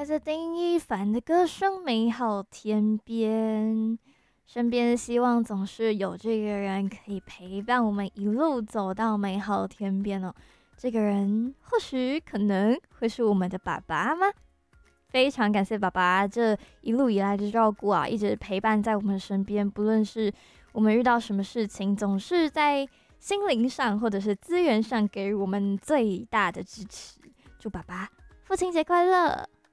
带着丁一凡的歌声美好天边，身边希望总是有这个人可以陪伴我们一路走到美好天边哦。这个人或许可能会是我们的爸爸吗？非常感谢爸爸这一路以来的照顾啊，一直陪伴在我们身边，不论是我们遇到什么事情，总是在心灵上或者是资源上给予我们最大的支持。祝爸爸父亲节快乐！